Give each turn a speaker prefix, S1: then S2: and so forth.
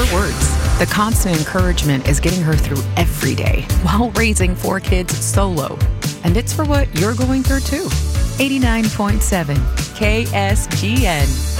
S1: her words, the constant encouragement is getting her through every day while raising 4 kids solo. And it's for what you're going through too. 89.7 KSGN.